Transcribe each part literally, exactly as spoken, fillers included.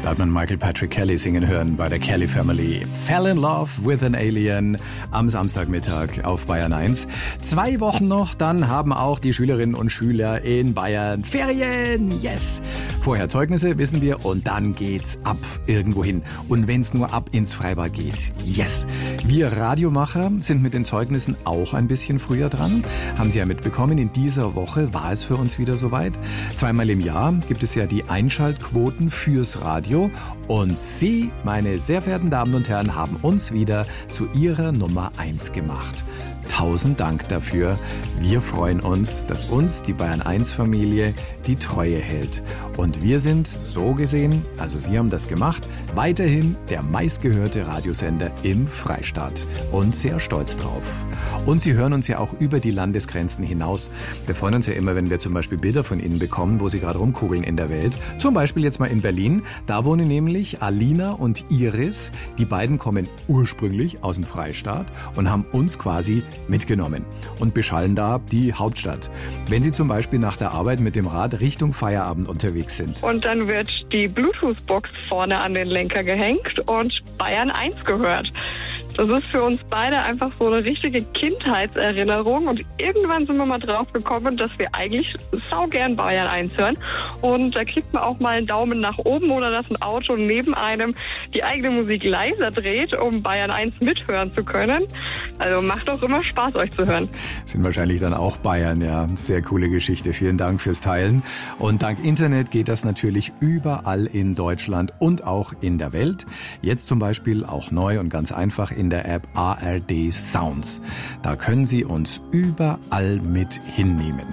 Da hat man Michael Patrick Kelly singen hören bei der Kelly Family. Fell in Love with an Alien am Samstagmittag auf Bayern eins. Zwei Wochen noch, dann haben auch die Schülerinnen und Schüler in Bayern Ferien. Yes! Vorher Zeugnisse, wissen wir, und dann geht's ab irgendwo hin. Und wenn's nur ab ins Freibad geht. Yes! Wir Radiomacher sind mit den Zeugnissen auch ein bisschen früher dran. Haben Sie ja mitbekommen, in dieser Woche war es für uns wieder soweit. Zweimal im Jahr gibt es ja die Einschaltquoten fürs Radio. Und Sie, meine sehr verehrten Damen und Herren, haben uns wieder zu Ihrer Nummer eins gemacht. Tausend Dank dafür. Wir freuen uns, dass uns die Bayern eins Familie die Treue hält. Und wir sind, so gesehen, also Sie haben das gemacht, weiterhin der meistgehörte Radiosender im Freistaat. Und sehr stolz drauf. Und Sie hören uns ja auch über die Landesgrenzen hinaus. Wir freuen uns ja immer, wenn wir zum Beispiel Bilder von Ihnen bekommen, wo Sie gerade rumkugeln in der Welt. Zum Beispiel jetzt mal in Berlin. Da wohnen nämlich Alina und Iris. Die beiden kommen ursprünglich aus dem Freistaat und haben uns quasi mitgenommen und beschallen da die Hauptstadt. Wenn Sie zum Beispiel nach der Arbeit mit dem Rad Richtung Feierabend unterwegs sind. Und dann wird die Bluetooth-Box vorne an den Lenker gehängt und Bayern eins gehört. Das ist für uns beide einfach so eine richtige Kindheitserinnerung und irgendwann sind wir mal drauf gekommen, dass wir eigentlich saugern Bayern eins hören und da kriegt man auch mal einen Daumen nach oben oder dass ein Auto neben einem die eigene Musik leiser dreht, um Bayern eins mithören zu können. Also macht auch immer Spaß, euch zu hören. Sind wahrscheinlich dann auch Bayern, ja. Sehr coole Geschichte. Vielen Dank fürs Teilen. Und dank Internet geht das natürlich überall in Deutschland und auch in der Welt. Jetzt zum Beispiel auch neu und ganz einfach in der App A R D Sounds. Da können Sie uns überall mit hinnehmen.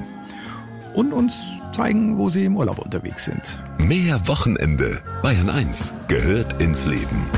Und uns zeigen, wo Sie im Urlaub unterwegs sind. Mehr Wochenende. Bayern eins gehört ins Leben.